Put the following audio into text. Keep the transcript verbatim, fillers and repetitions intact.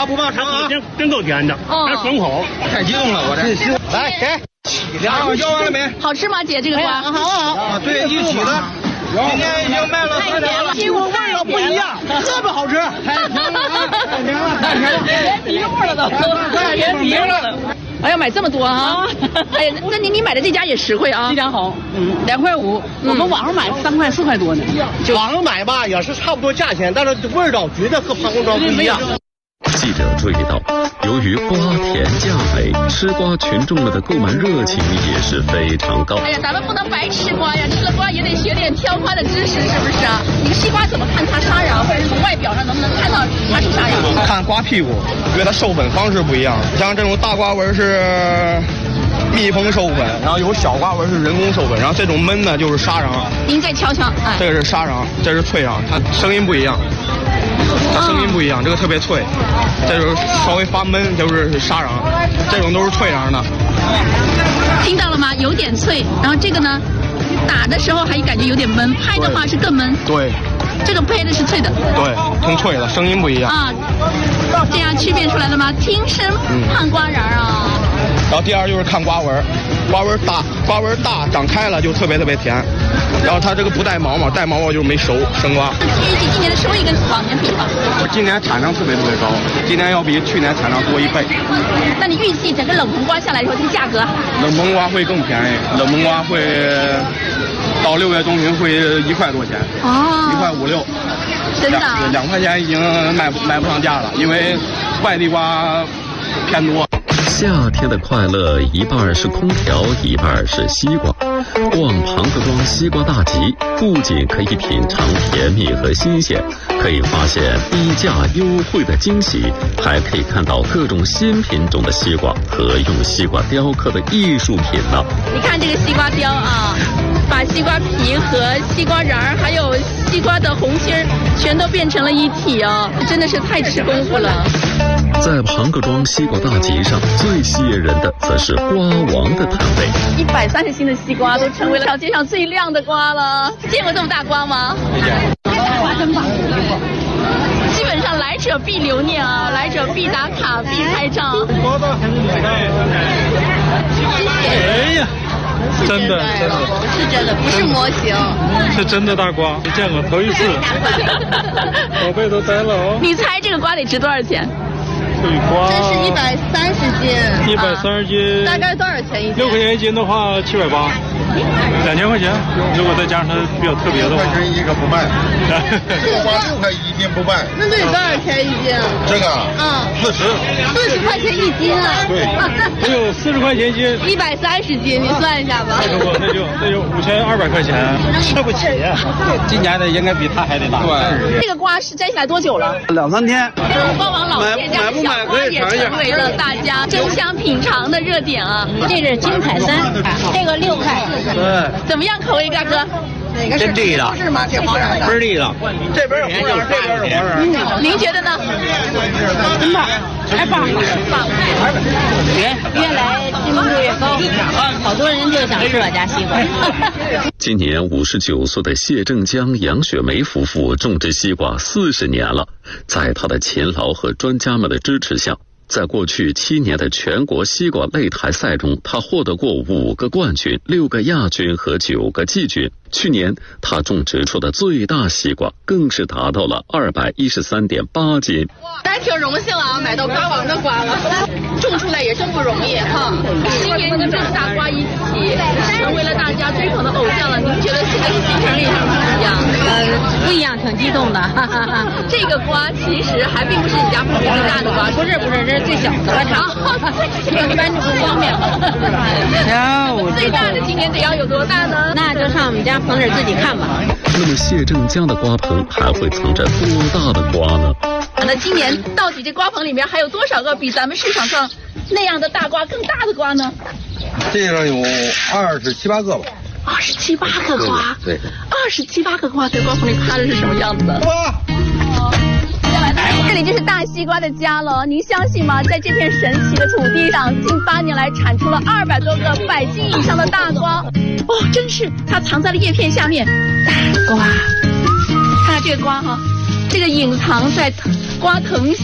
啊，不放长啊， 真真够甜的，还爽口。 太激动了，我这。来给，两个要完了没？ 好吃吗，姐？这个瓜？ 好好啊，对，一起的。今天已经卖了三条了， 几乎味道不一样，特别好吃。 太甜了啊！太甜了，太甜了， 连皮肉了都，连皮了。哎呀，买这么多啊！哎呀，那你你买的这家也实惠啊， 非常好，嗯，两块五，我们网上买三块四块多呢。 网上买吧也是差不多价钱，但是味道绝对和潘公庄不一样。 记者注意到，由于瓜甜价美，吃瓜群众们的购买热情也是非常高。 哎呀，咱们不能白吃瓜呀，吃了瓜也得学点挑瓜的知识，是不是啊？你个西瓜怎么看它沙瓤，或者是从外表上能不能看到它是沙瓤？ 看瓜屁股，因为它授粉方式不一样。像这种大瓜纹是蜜蜂授粉，然后有小瓜纹是人工授粉，然后这种焖呢就是沙瓤。 您再瞧瞧，哎， 这个是沙瓤，这是脆瓤，它声音不一样。它声音不一样，这个特别脆，这就是稍微发闷，就是沙瓤，这种都是脆瓤的。 听到了吗？有点脆，然后这个呢，打的时候还感觉有点闷，拍的话是更闷。 对， 这个拍的是脆的。 对，更脆了，声音不一样。啊， 这样区别出来了吗？听声判瓜瓤啊。 然后第二就是看瓜纹，瓜纹大，瓜纹大长开了就特别特别甜。然后它这个不带毛毛，带毛毛就是没熟生瓜。 预计今年的收益跟往年比吧？ 我今年产量特别特别高，今年要比去年产量多一倍。 那你预计整个冷棚瓜下来以后，这个价格？ 冷棚瓜会更便宜，冷棚瓜会到六月中旬会一块多钱，哦，一块五六。 真的？ 两块钱已经卖卖不上价了，因为外地瓜偏多。 夏天的快乐一半是空调，一半是西瓜。逛庞各庄西瓜大集，不仅可以品尝甜蜜和新鲜，可以发现低价优惠的惊喜，还可以看到各种新品种的西瓜和用西瓜雕刻的艺术品呢。 你看这个西瓜雕啊，把西瓜皮和西瓜瓤还有西瓜的红心儿全都变成了一体啊，真的是太吃功夫了。 在庞各庄西瓜大集上，最吸引人的则是瓜王的摊位。 一百三十斤的西瓜都成为了条街上最亮的瓜了。见过这么大瓜吗？ 没见过。 瓜真棒。基本上来者必留念啊，来者必打卡、必拍照。 瓜大还是牡丹？ 谢谢。 哎呀，真的真的是真的，不是模型， 是真的大瓜，没见过，头一次。宝贝都呆了哦。 你猜这个瓜得值多少钱？ 瓜这是一百三十斤， 一百三十斤， 大概多少钱一斤？ 六块钱一斤的话，七百八，两千块钱。如果再加上它比较特别的话， 六块钱一个不卖，这个瓜六块一斤不卖。 那得多少钱一斤？ 这个啊， 四十， 四十块钱一斤啊。 对， 只有四十块钱一斤， 一百三十斤，你算一下吧。 那就那就那就五千二百块钱，吃不起。 今年的应该比它还得大。 对，这个瓜是摘下来多久了？ 两三天。 瓜王老店家的小瓜也成为了大家争相品尝的热点啊！这是金彩三，这个六块。 对， 怎么样口味，大哥？ 哪个是真地道？ 是吗？挺好的。 倍儿地道。这边有黄瓤，这边有黄瓤。 您觉得呢？ 真棒，太棒了，棒！ 越越来知名度越高，好多人就想吃我家西瓜。 今年五十九岁的谢正江、杨雪梅夫妇种植西瓜四十年了，在他的勤劳和专家们的支持下，在过去七年的全国西瓜擂台赛中，他获得过五个冠军、六个亚军和九个季军。去年他种植出的最大西瓜更是达到了二百一十三点八斤。 还挺荣幸啊，买到瓜王的瓜了，种出来也真不容易哈。 今年跟这么大瓜一起，成为了大家追捧的偶像了。您觉得现在心情里怎么样？ 呃，不一样，挺激动的。哈哈哈。 这个瓜其实还并不是你家旁边最大的瓜， 不是不是，这是最小的了，长。一般就不方便了。 然后最大的今年得要有多大呢？ 那就上我们家棚里自己看吧。 那么谢正江的瓜棚还会藏着多大的瓜呢？ 那今年到底这瓜棚里面还有多少个比咱们市场上那样的大瓜更大的瓜呢？ 这上有二十七八个吧。 二十七八个瓜， 对， 二十七八个瓜在瓜棚里看着是什么样子的？ 哇！ 这里就是大西瓜的家了，您相信吗？在这片神奇的土地上，近八年来产出了二百多个百斤以上的大瓜。哦，真是，它藏在了叶片下面。大瓜，看看这个瓜哈，这个隐藏在瓜藤